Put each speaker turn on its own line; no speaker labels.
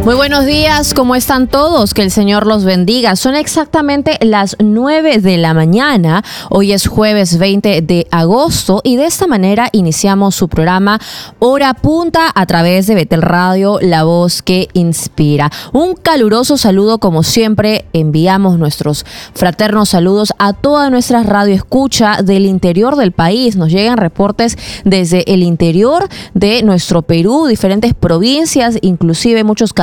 Muy buenos días, ¿cómo están todos? Que el Señor los bendiga. Son exactamente las 9 de la mañana. Hoy es jueves 20 de agosto y de esta manera iniciamos su programa Hora Punta a través de Betel Radio, la voz que inspira. Un caluroso saludo, como siempre, enviamos nuestros fraternos saludos a toda nuestra radio escucha del interior del país. Nos llegan reportes desde el interior de nuestro Perú, diferentes provincias, inclusive muchos